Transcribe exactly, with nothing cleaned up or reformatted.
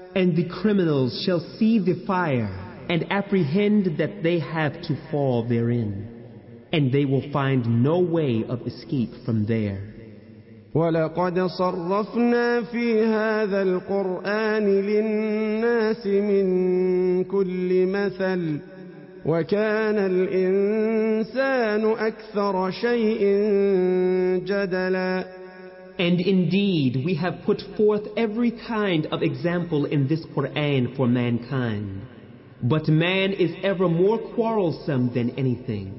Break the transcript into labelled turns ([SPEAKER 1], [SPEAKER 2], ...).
[SPEAKER 1] And the criminals shall see the fire and apprehend that they have to fall therein, and they will find no way of escape from there.
[SPEAKER 2] وَلَقَدْ صَرَّفْنَا فِي هَذَا الْقُرْآنِ لِلنَّاسِ مِنْ كُلِّ مَثَلٍ وَكَانَ الْإِنسَانُ أَكْثَرَ شَيْءٍ جَدَلًا.
[SPEAKER 1] And indeed, we have put forth every kind of example in this Qur'an for mankind. But man is ever more quarrelsome than anything.